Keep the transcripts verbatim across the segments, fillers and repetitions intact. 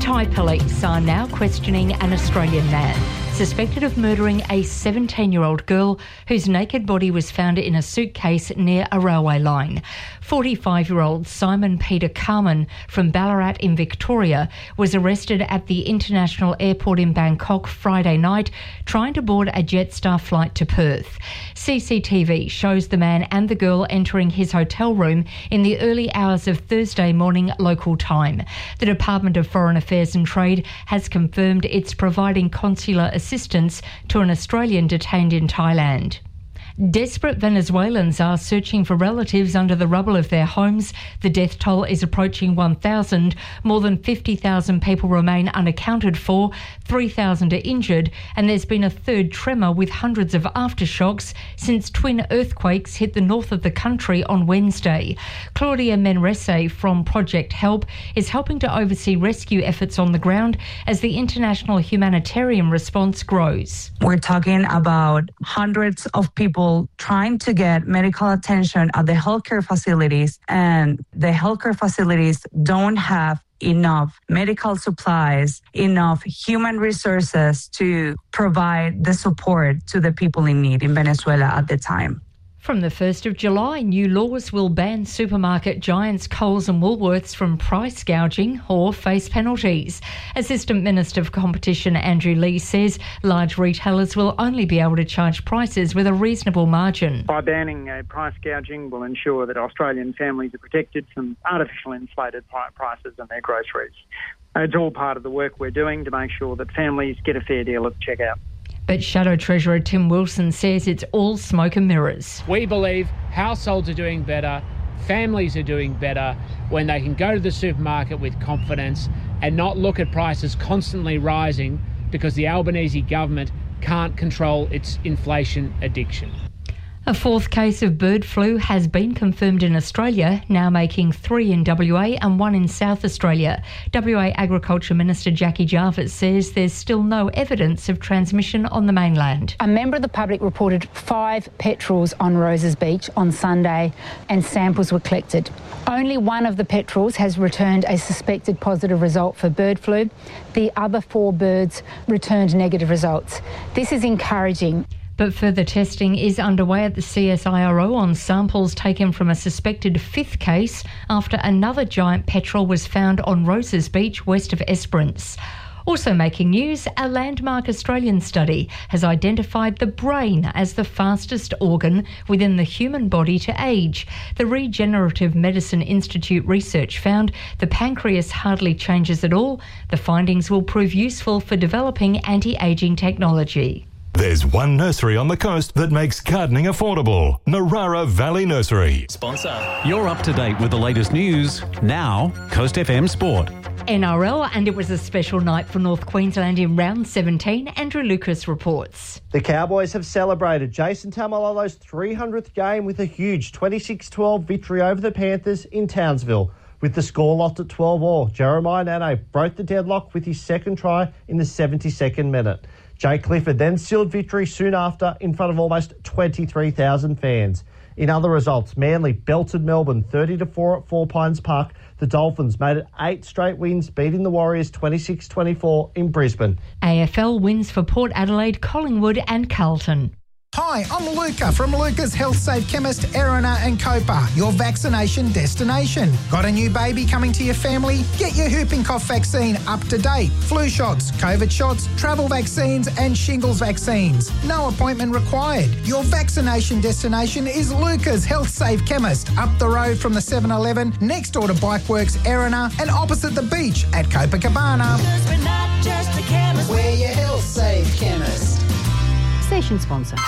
Thai police are now questioning an Australian man suspected of murdering a seventeen-year-old girl whose naked body was found in a suitcase near a railway line. forty-five-year-old Simon Peter Carman from Ballarat in Victoria was arrested at the international airport in Bangkok Friday night trying to board a Jetstar flight to Perth. C C T V shows the man and the girl entering his hotel room in the early hours of Thursday morning local time. The Department of Foreign Affairs and Trade has confirmed it's providing consular assistance to an Australian detained in Thailand. Desperate Venezuelans are searching for relatives under the rubble of their homes. The death toll is approaching one thousand. More than fifty thousand people remain unaccounted for, three thousand are injured, and there's been a third tremor with hundreds of aftershocks since twin earthquakes hit the north of the country on Wednesday. Claudia Menrese from Project Help is helping to oversee rescue efforts on the ground as the international humanitarian response grows. We're talking about hundreds of people trying to get medical attention at the healthcare facilities, and the healthcare facilities don't have enough medical supplies, enough human resources to provide the support to the people in need in Venezuela at the time. From the first of July, new laws will ban supermarket giants Coles and Woolworths from price gouging or face penalties. Assistant Minister for Competition Andrew Lee says large retailers will only be able to charge prices with a reasonable margin. By banning uh, price gouging will ensure that Australian families are protected from artificial inflated prices on their groceries. It's all part of the work we're doing to make sure that families get a fair deal at the checkout. But Shadow Treasurer Tim Wilson says it's all smoke and mirrors. We believe households are doing better, families are doing better when they can go to the supermarket with confidence and not look at prices constantly rising because the Albanese government can't control its inflation addiction. A fourth case of bird flu has been confirmed in Australia, now making three in W A and one in South Australia. W A Agriculture Minister Jackie Jarvis says there's still no evidence of transmission on the mainland. A member of the public reported five petrels on Roses Beach on Sunday and samples were collected. Only one of the petrels has returned a suspected positive result for bird flu. The other four birds returned negative results. This is encouraging. But further testing is underway at the C S I R O on samples taken from a suspected fifth case after another giant petrel was found on Roses Beach west of Esperance. Also making news, a landmark Australian study has identified the brain as the fastest organ within the human body to age. The Regenerative Medicine Institute research found the pancreas hardly changes at all. The findings will prove useful for developing anti-aging technology. There's one nursery on the coast that makes gardening affordable. Narara Valley Nursery. Sponsor. You're up to date with the latest news. Now, Coast F M Sport. N R L, and it was a special night for North Queensland in round seventeen. Andrew Lucas reports. The Cowboys have celebrated Jason Taumalolo's three hundredth game with a huge twenty-six twelve victory over the Panthers in Townsville. With the score locked at twelve all, Jeremiah Nano broke the deadlock with his second try in the seventy-second minute. Jay Clifford then sealed victory soon after in front of almost twenty-three thousand fans. In other results, Manly belted Melbourne thirty to four at Four Pines Park. The Dolphins made it eight straight wins, beating the Warriors twenty-six twenty-four in Brisbane. A F L wins for Port Adelaide, Collingwood and Carlton. Hi, I'm Luca from Luca's Health Safe Chemist, Erina and Copa, your vaccination destination. Got a new baby coming to your family? Get your whooping cough vaccine up to date. Flu shots, COVID shots, travel vaccines and shingles vaccines. No appointment required. Your vaccination destination is Luca's Health Safe Chemist, up the road from the seven eleven, next door to Bikeworks, Erina and opposite the beach at Copacabana. Because we're not just a chemist, we're your Health Safe Chemist. Station sponsor.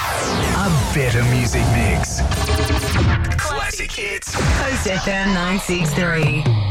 A better music mix. Classic hits. Coast F M nine six three.